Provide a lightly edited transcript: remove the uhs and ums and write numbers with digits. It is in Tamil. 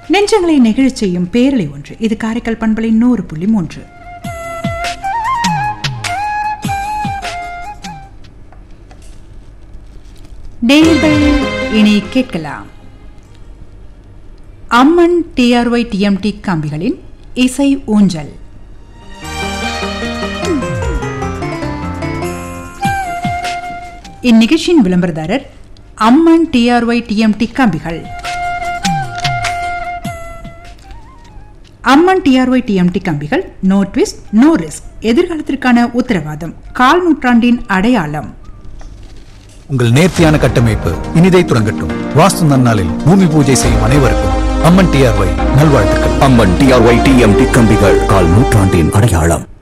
நெஞ்சங்களை நெகிழச் செய்யும் பேரலை ஒன்று. இது காரைக்கால் பண்பலை 100.3. நேயர்கள் இனி கேட்கலாம் அம்மன் டிஆர்ஒய் டிஎம்டி கம்பிகளின் இசை ஊஞ்சல். இந்நிகழ்ச்சியின் விளம்பரதாரர் அம்மன் டிஆர்ஒய் டிஎம்டி கம்பிகள். அம்மன் டிஆர்ஒய் டிஎம்டி கம்பிகள் நோ ட்விஸ்ட் நோ ரிஸ்க், எதிர்காலத்திற்கான உத்தரவாதம், கால் நூற்றாண்டின் அடையாளம். உங்கள் நேர்த்தியான கட்டமைப்பு இனிதை துறங்கட்டும். வாஸ்து நன்னாளில் பூமி பூஜை செய்யும் அனைவருக்கும் அம்மன் டிஆர்ஒய் நல்வாழ்த்துக்கள். அம்மன் டிஆர்ஒய் டிஎம்டி கம்பிகள், கால் நூற்றாண்டின் அடையாளம்.